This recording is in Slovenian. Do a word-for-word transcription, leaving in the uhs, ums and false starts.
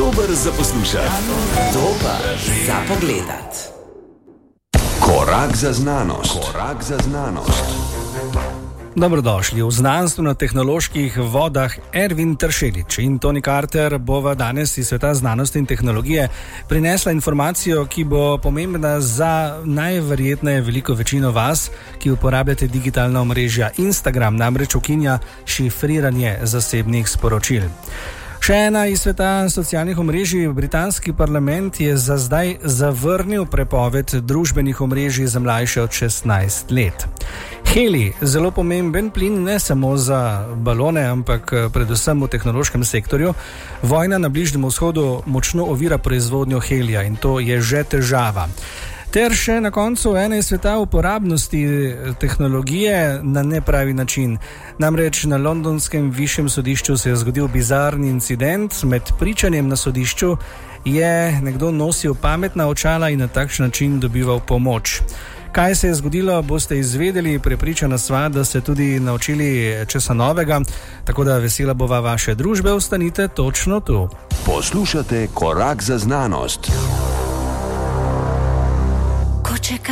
Dober za poslušati. Dober za pogledat. Korak za znanost. Korak za znanost. Dobrodošli v znanstveno-tehnoloških vodah. Ervin Tršelič in Toni Carter bova danes iz sveta znanosti in tehnologije prinesla informacijo, ki bo pomembna za najverjetneje veliko večino vas, ki uporabljate digitalna omrežja. Instagram namreč ukinja šifriranje zasebnih sporočil. Še ena iz sveta socialnih omrežij, britanski parlament je za zdaj zavrnil prepoved družbenih omrežij za mlajše od šestnajst let. Heli, zelo pomemben plin ne samo za balone, ampak predvsem v tehnološkem sektorju. Vojna na Bližnjem vzhodu močno ovira proizvodnjo helija in to je že težava. Ter še na koncu ena iz sveta uporabnosti tehnologije na nepravi način. Namreč na londonskem višjem sodišču se je zgodil bizarni incident. Med pričanjem na sodišču je nekdo nosil pametna očala in na takšen način dobival pomoč. Kaj se je zgodilo, boste izvedeli, prepričana sva, da ste tudi naučili česa novega, tako da vesela bova vaše družbe, ostanite točno tu. Poslušate Korak za znanost.